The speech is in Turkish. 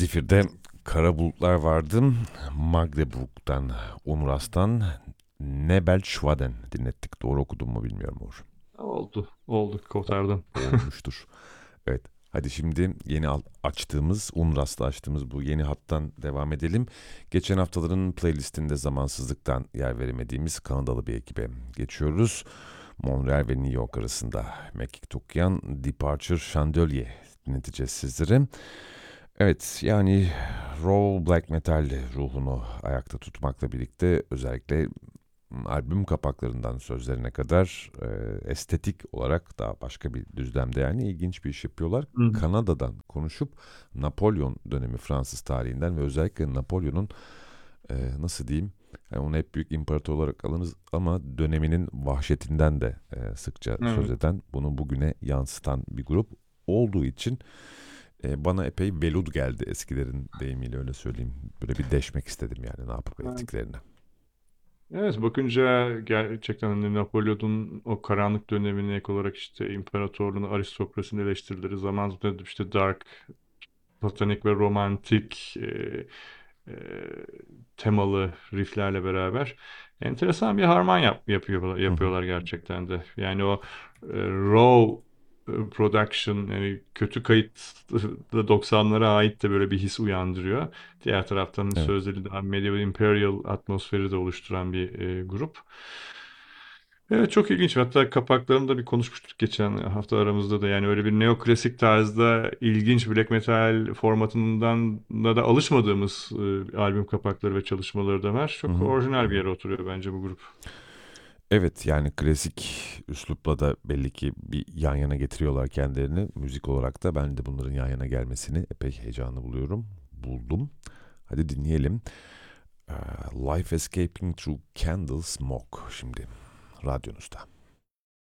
Zifir'de Kara Bulutlar vardı. Magdeburg'dan, Onur Aslan, Nebelschwaden dinlettik. Doğru okudum mu bilmiyorum Uğur. Oldu. Oldu. O- Kotardım. olmuştur. Evet. Hadi şimdi yeni açtığımız, Unras'ta açtığımız bu yeni hattan devam edelim. Geçen haftaların playlistinde zamansızlıktan yer veremediğimiz Kanadalı bir ekibe geçiyoruz. Montreal ve New York arasında mekik dokuyan Departure Chandelier dinleteceğiz sizlere. Evet, yani raw black metal ruhunu ayakta tutmakla birlikte özellikle albüm kapaklarından sözlerine kadar estetik olarak daha başka bir düzlemde yani ilginç bir iş yapıyorlar. Hı hı. Kanada'dan konuşup Napolyon dönemi Fransız tarihinden ve özellikle Napolyon'un nasıl diyeyim, yani onu hep büyük imparator olarak alınız ama döneminin vahşetinden de sıkça söz Evet. eden, bunu bugüne yansıtan bir grup olduğu için bana epey velud geldi, eskilerin deyimiyle öyle söyleyeyim. Böyle bir deşmek istedim yani ne yapıp Evet. ettiklerini. Evet, bakınca gerçekten hani Napolyon'un o karanlık dönemine ek olarak işte imparatorluğun aristokrasinin eleştirileri zaman zaman işte dark, satanik ve romantik e, temalı rifflerle beraber enteresan bir harman Hı hı. yapıyorlar gerçekten de. Yani o raw production yani kötü kayıt da 90'lara ait de böyle bir his uyandırıyor. Diğer taraftan Evet. sözleri daha medieval imperial atmosferi de oluşturan bir grup. Evet, çok ilginç. Hatta kapaklarını da bir konuşmuştuk geçen hafta aramızda da. Yani öyle bir neoklasik tarzda ilginç black metal formatından da alışmadığımız albüm kapakları ve çalışmaları da var. Hı Çok hı. orijinal bir yere oturuyor bence bu grup. Evet, yani klasik üslupla da belli ki bir yan yana getiriyorlar kendilerini. Müzik olarak da ben de bunların yan yana gelmesini epey heyecanlı buldum. Hadi dinleyelim. Life Escaping Through Candle Smoke şimdi radyonuzda.